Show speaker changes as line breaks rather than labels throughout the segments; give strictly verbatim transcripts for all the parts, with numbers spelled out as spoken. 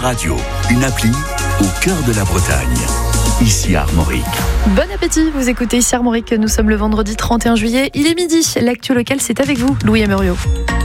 Radio, une appli au cœur de la Bretagne. Ici à Armorique.
Bon appétit, vous écoutez ici Armorique. Nous sommes le vendredi trente et un juillet. Il est midi. L'actu locale, c'est avec vous, Louis Amuriot.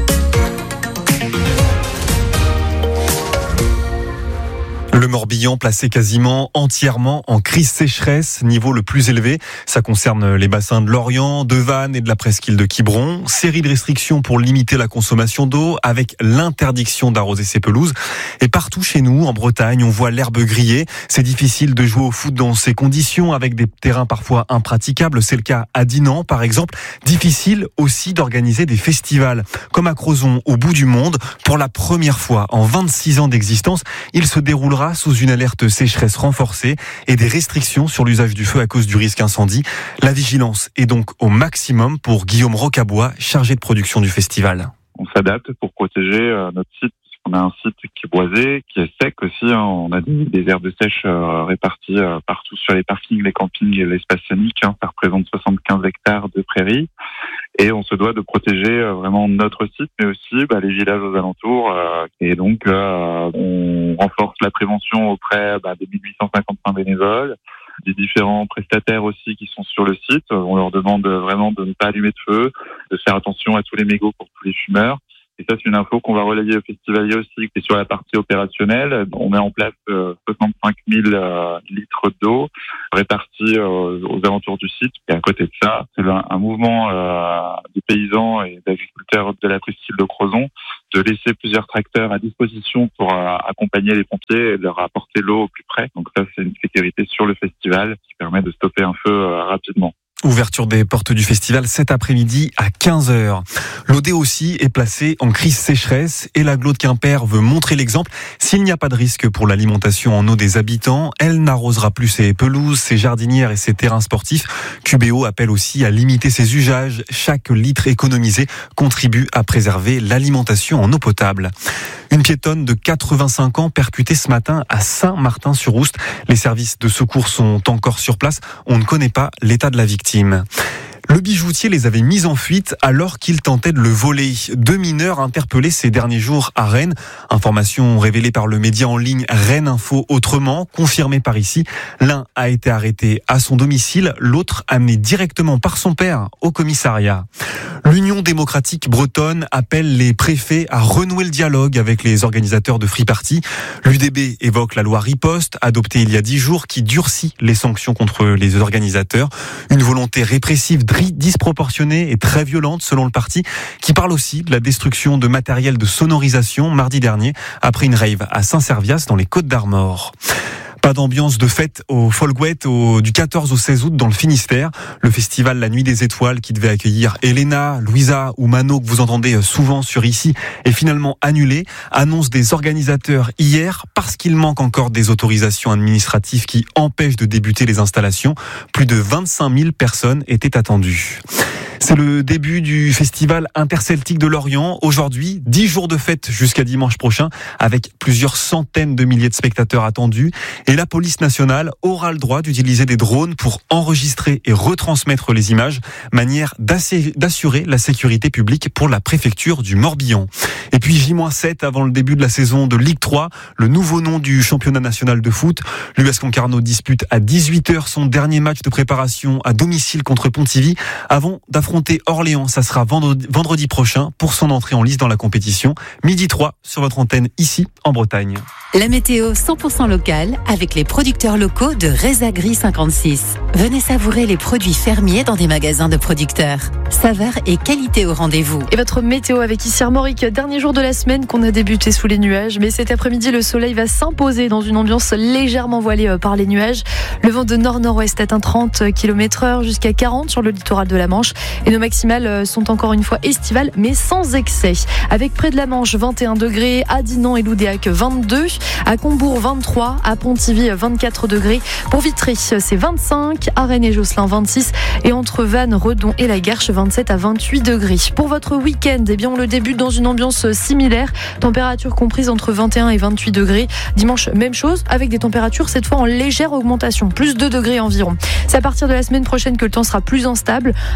Le Morbihan placé quasiment entièrement en crise sécheresse, niveau le plus élevé. Ça concerne les bassins de Lorient, de Vannes et de la presqu'île de Quiberon. Série de restrictions pour limiter la consommation d'eau avec l'interdiction d'arroser ses pelouses. Et partout chez nous, en Bretagne, on voit l'herbe griller. C'est difficile de jouer au foot dans ces conditions avec des terrains parfois impraticables. C'est le cas à Dinan, par exemple. Difficile aussi d'organiser des festivals. Comme à Crozon, au bout du monde, pour la première fois en vingt-six ans d'existence, il se déroulera sous une alerte sécheresse renforcée et des restrictions sur l'usage du feu à cause du risque incendie. La vigilance est donc au maximum pour Guillaume Rocabois, chargé de production du festival.
On s'adapte pour protéger euh, notre site. On a un site qui est boisé, qui est sec aussi. Hein. On a des, des herbes sèches euh, réparties euh, partout sur les parkings, les campings et l'espace scénique. Hein. Ça représente soixante-quinze hectares de prairies. Et on se doit de protéger euh, vraiment notre site, mais aussi bah, les villages aux alentours. Euh, et donc, euh, on renforce la prévention auprès bah, des mille huit cent cinquante-cinq bénévoles, des différents prestataires aussi qui sont sur le site. On leur demande vraiment de ne pas allumer de feu, de faire attention à tous les mégots pour tous les fumeurs. Et ça, c'est une info qu'on va relayer aux festivaliers aussi. Et sur la partie opérationnelle, on met en place euh, soixante-cinq mille euh, litres d'eau répartis euh, aux alentours du site. Et à côté de ça, c'est un, un mouvement euh, de paysans et d'agriculteurs de la presqu'île de Crozon de laisser plusieurs tracteurs à disposition pour euh, accompagner les pompiers et leur apporter l'eau au plus près. Donc ça, c'est une sécurité sur le festival qui permet de stopper un feu euh, rapidement.
Ouverture des portes du festival cet après-midi à quinze heures. L'O D aussi est placée en crise sécheresse et l'agglo de Quimper veut montrer l'exemple. S'il n'y a pas de risque pour l'alimentation en eau des habitants, elle n'arrosera plus ses pelouses, ses jardinières et ses terrains sportifs. Q B O appelle aussi à limiter ses usages. Chaque litre économisé contribue à préserver l'alimentation en eau potable. Une piétonne de quatre-vingt-cinq ans percutée ce matin à Saint-Martin-sur-Oust. Les services de secours sont encore sur place. On ne connaît pas l'état de la victime. Le bijoutier les avait mis en fuite alors qu'il tentait de le voler. Deux mineurs interpellés ces derniers jours à Rennes. Information révélée par le média en ligne Rennes Info Autrement, confirmée par ici. L'un a été arrêté à son domicile, l'autre amené directement par son père au commissariat. L'Union démocratique bretonne appelle les préfets à renouer le dialogue avec les organisateurs de Free Party. L'U D B évoque la loi Riposte, adoptée il y a dix jours, qui durcit les sanctions contre les organisateurs. Une volonté répressive disproportionnée et très violente selon le parti, qui parle aussi de la destruction de matériel de sonorisation mardi dernier après une rave à Saint-Servias dans les Côtes d'Armor. Pas d'ambiance de fête au Folgouet au, du quatorze au seize août dans le Finistère. Le festival La Nuit des Étoiles qui devait accueillir Elena, Louisa ou Mano que vous entendez souvent sur ici est finalement annulé. Annonce des organisateurs hier parce qu'il manque encore des autorisations administratives qui empêchent de débuter les installations. Plus de vingt-cinq mille personnes étaient attendues. C'est le début du festival interceltique de Lorient. Aujourd'hui, dix jours de fête jusqu'à dimanche prochain, avec plusieurs centaines de milliers de spectateurs attendus. Et la police nationale aura le droit d'utiliser des drones pour enregistrer et retransmettre les images, manière d'assurer la sécurité publique pour la préfecture du Morbihan. Et puis J sept avant le début de la saison de Ligue trois, le nouveau nom du championnat national de foot. L'U S Concarneau dispute à dix-huit heures son dernier match de préparation à domicile contre Pontivy avant d'affronter Orléans. Ça sera vendredi, vendredi prochain pour son entrée en lice dans la compétition. midi trois sur votre antenne ici en Bretagne.
La météo cent pour cent locale avec les producteurs locaux de Rezagri cinquante-six. Venez savourer les produits fermiers dans des magasins de producteurs. Saveur et qualité au rendez-vous.
Et votre météo avec ici Armorique, dernier jour de la semaine qu'on a débuté sous les nuages, mais cet après-midi le soleil va s'imposer dans une ambiance légèrement voilée par les nuages. Le vent de nord-nord-ouest atteint trente kilomètres heure jusqu'à quarante sur le littoral de la Manche et nos maximales sont encore une fois estivales mais sans excès. Avec près de la Manche vingt et un degrés, à Dinan et Loudéac vingt-deux, à Combourg vingt-trois, à Pontivy vingt-quatre degrés, pour Vitré c'est vingt-cinq, à Rennes et Josselin vingt-six et entre Vannes, Redon et la Guerche vingt-sept à vingt-huit degrés. Pour votre week-end, eh bien on le débute dans une ambiance similaire, température comprise entre vingt et un et vingt-huit degrés. Dimanche même chose avec des températures cette fois en légère augmentation, plus deux degrés environ. C'est à partir de la semaine prochaine que le temps sera plus instable. Mardi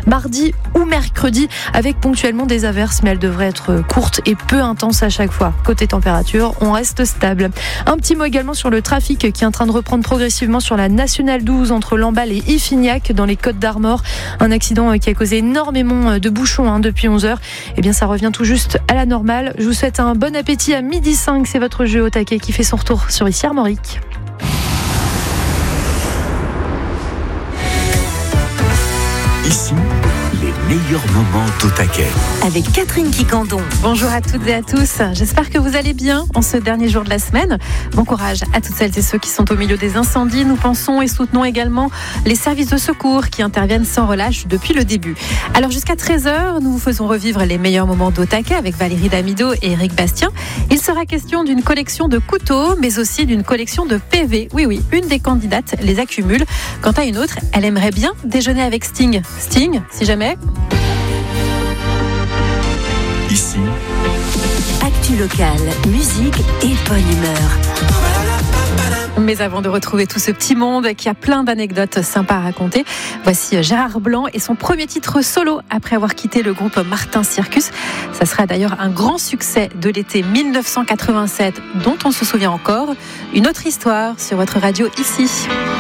jeudi ou mercredi, avec ponctuellement des averses, mais elles devraient être courtes et peu intenses à chaque fois. Côté température, on reste stable. Un petit mot également sur le trafic qui est en train de reprendre progressivement sur la nationale douze entre Lamballe et Iffignac dans les Côtes d'Armor. Un accident qui a causé énormément de bouchons hein, depuis onze heures. Eh bien, ça revient tout juste à la normale. Je vous souhaite un bon appétit à midi cinq. C'est votre jeu au taquet qui fait son retour sur Ici Armorique.
Ici, les meilleurs moments d'au taquet.
Avec Catherine Quicandon.
Bonjour à toutes et à tous. J'espère que vous allez bien en ce dernier jour de la semaine. Bon courage à toutes celles et ceux qui sont au milieu des incendies. Nous pensons et soutenons également les services de secours qui interviennent sans relâche depuis le début. Alors jusqu'à treize heures, nous vous faisons revivre les meilleurs moments d'au taquet avec Valérie Damido et Eric Bastien. Il sera question d'une collection de couteaux, mais aussi d'une collection de P V. Oui, oui, une des candidates les accumule. Quant à une autre, elle aimerait bien déjeuner avec Sting. Sting, si jamais...
Ici,
Actu locale, musique et bonne humeur.
Mais avant de retrouver tout ce petit monde qui a plein d'anecdotes sympas à raconter, voici Gérard Blanc et son premier titre solo après avoir quitté le groupe Martin Circus. Ça sera d'ailleurs un grand succès de l'été mille neuf cent quatre-vingt-sept dont on se souvient encore. Une autre histoire sur votre radio ici.